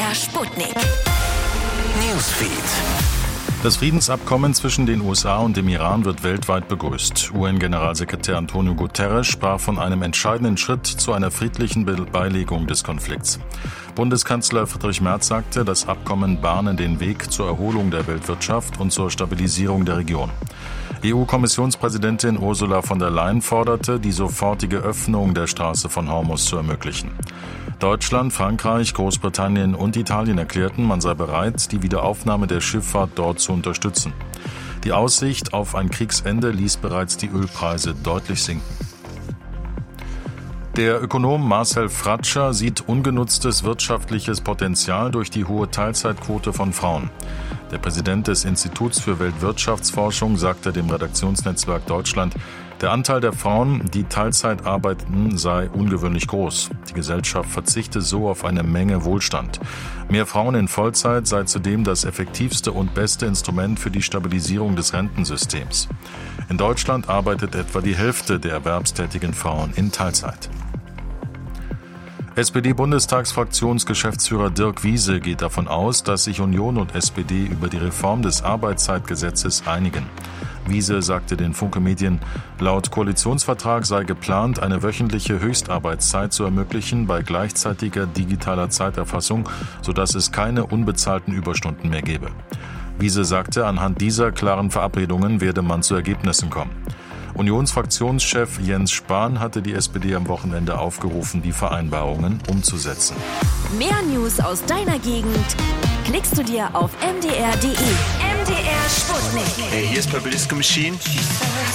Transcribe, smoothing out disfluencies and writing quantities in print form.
MDR Sputnik. Newsfeed. Das Friedensabkommen zwischen den USA und dem Iran wird weltweit begrüßt. UN-Generalsekretär Antonio Guterres sprach von einem entscheidenden Schritt zu einer friedlichen Beilegung des Konflikts. Bundeskanzler Friedrich Merz sagte, das Abkommen bahne den Weg zur Erholung der Weltwirtschaft und zur Stabilisierung der Region. EU-Kommissionspräsidentin Ursula von der Leyen forderte, die sofortige Öffnung der Straße von Hormuz zu ermöglichen. Deutschland, Frankreich, Großbritannien und Italien erklärten, man sei bereit, die Wiederaufnahme der Schifffahrt dort zu unterstützen. Die Aussicht auf ein Kriegsende ließ bereits die Ölpreise deutlich sinken. Der Ökonom Marcel Fratscher sieht ungenutztes wirtschaftliches Potenzial durch die hohe Teilzeitquote von Frauen. Der Präsident des Instituts für Weltwirtschaftsforschung sagte dem Redaktionsnetzwerk Deutschland, der Anteil der Frauen, die Teilzeit arbeiten, sei ungewöhnlich groß. Die Gesellschaft verzichte so auf eine Menge Wohlstand. Mehr Frauen in Vollzeit sei zudem das effektivste und beste Instrument für die Stabilisierung des Rentensystems. In Deutschland arbeitet etwa die Hälfte der erwerbstätigen Frauen in Teilzeit. SPD-Bundestagsfraktionsgeschäftsführer Dirk Wiese geht davon aus, dass sich Union und SPD über die Reform des Arbeitszeitgesetzes einigen. Wiese sagte den Funke Medien, laut Koalitionsvertrag sei geplant, eine wöchentliche Höchstarbeitszeit zu ermöglichen bei gleichzeitiger digitaler Zeiterfassung, sodass es keine unbezahlten Überstunden mehr gebe. Wiese sagte, anhand dieser klaren Verabredungen werde man zu Ergebnissen kommen. Unionsfraktionschef Jens Spahn hatte die SPD am Wochenende aufgerufen, die Vereinbarungen umzusetzen. Mehr News aus deiner Gegend klickst du dir auf mdr.de. MDR Sputnik. Hey, hier ist Purple Disco Machine.